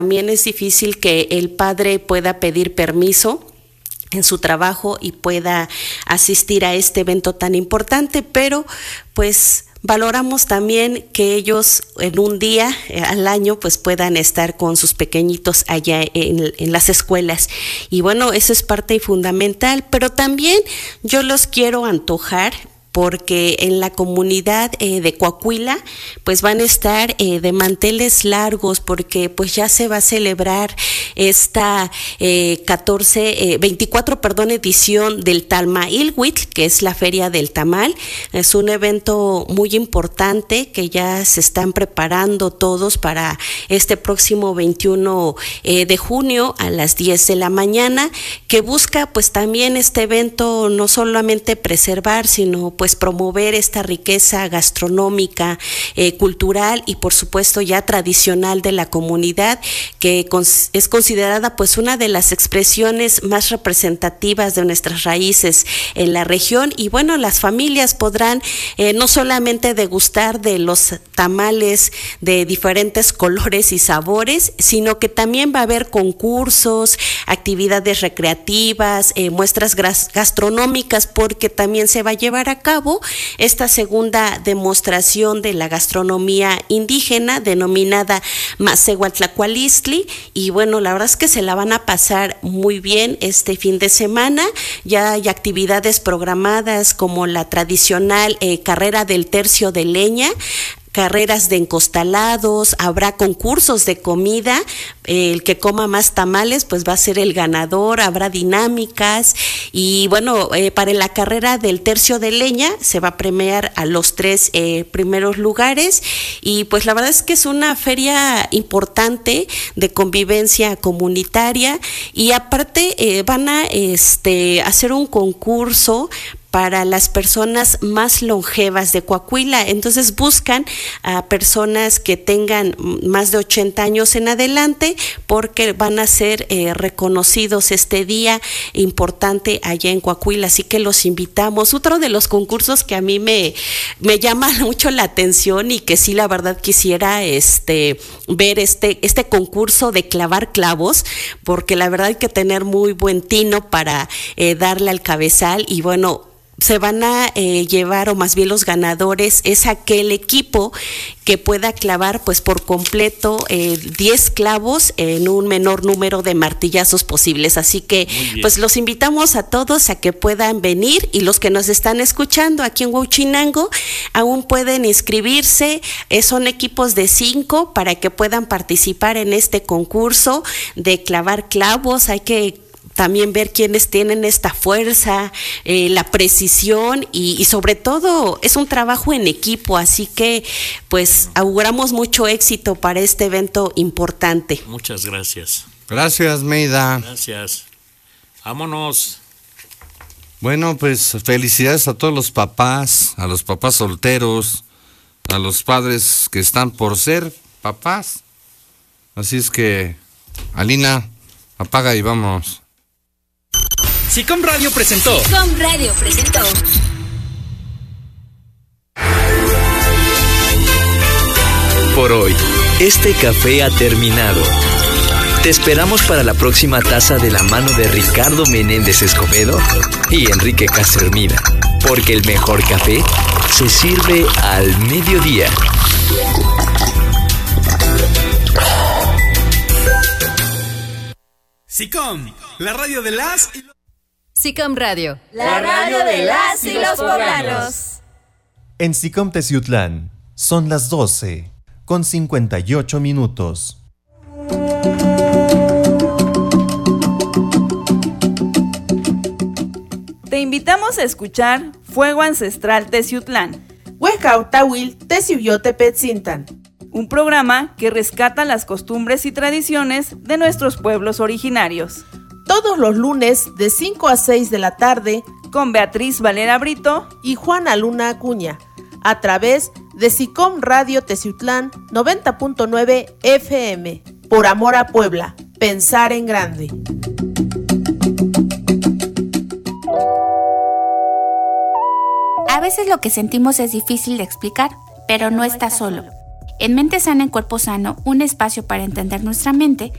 También es difícil que el padre pueda pedir permiso en su trabajo y pueda asistir a este evento tan importante, pero pues valoramos también que ellos en un día al año pues puedan estar con sus pequeñitos allá en las escuelas. Y bueno, eso es parte fundamental, pero también yo los quiero antojar porque en la comunidad de Coahuila pues van a estar de manteles largos, porque pues ya se va a celebrar esta 24 edición del Talmailhuitl, que es la Feria del Tamal. Es un evento muy importante que ya se están preparando todos para este próximo 21 de junio a las 10 de la mañana, que busca pues también este evento no solamente preservar, sino pues promover esta riqueza gastronómica, cultural y por supuesto ya tradicional de la comunidad, que es considerada pues una de las expresiones más representativas de nuestras raíces en la región. Y bueno, las familias podrán no solamente degustar de los tamales de diferentes colores y sabores, sino que también va a haber concursos, actividades recreativas, muestras gastronómicas, porque también se va a llevar a cabo esta segunda demostración de la gastronomía indígena denominada Masehualtlacualistli. Y bueno, la verdad es que se la van a pasar muy bien este fin de semana. Ya hay actividades programadas como la tradicional carrera del tercio de leña, carreras de encostalados, habrá concursos de comida, el que coma más tamales pues va a ser el ganador, habrá dinámicas. Y bueno, para la carrera del tercio de leña se va a premiar a los 3 primeros lugares. Y pues la verdad es que es una feria importante de convivencia comunitaria, y aparte van a hacer un concurso para las personas más longevas de Coahuila. Entonces buscan a personas que tengan más de 80 años en adelante, porque van a ser reconocidos este día importante allá en Coahuila. Así que los invitamos. Otro de los concursos que a mí me llama mucho la atención y que sí, la verdad quisiera ver este concurso de clavar clavos, porque la verdad hay que tener muy buen tino para darle al cabezal. Y bueno, se van a llevar, o más bien los ganadores, es aquel equipo que pueda clavar pues por completo 10 clavos en un menor número de martillazos posibles. Así que pues los invitamos a todos a que puedan venir, y los que nos están escuchando aquí en Huauchinango aún pueden inscribirse. Son equipos de 5 para que puedan participar en este concurso de clavar clavos. Hay que también ver quiénes tienen esta fuerza, la precisión y sobre todo es un trabajo en equipo, así que pues auguramos mucho éxito para este evento importante. Muchas gracias. Gracias, Meida. Gracias. Vámonos. Bueno, pues felicidades a todos los papás, a los papás solteros, a los padres que están por ser papás. Así es que, Alina, apaga y vamos. SICOM Radio presentó. SICOM Radio presentó. Por hoy, este café ha terminado. Te esperamos para la próxima taza de la mano de Ricardo Menéndez Escobedo y Enrique Castermida, porque el mejor café se sirve al mediodía. SICOM, la radio de las y los... SICOM Radio, la radio de las y los poblanos. En SICOM Teciutlán son las 12:58. Te invitamos a escuchar Fuego Ancestral Teciutlán, Huecautawil Teciuyotepetzintan, un programa que rescata las costumbres y tradiciones de nuestros pueblos originarios. Todos los lunes de 5 a 6 de la tarde, con Beatriz Valera Brito y Juana Luna Acuña, a través de SICOM Radio Teciutlán 90.9 FM. Por amor a Puebla, pensar en grande. A veces lo que sentimos es difícil de explicar, pero no está solo. En Mente Sana en Cuerpo Sano, un espacio para entender nuestra mente,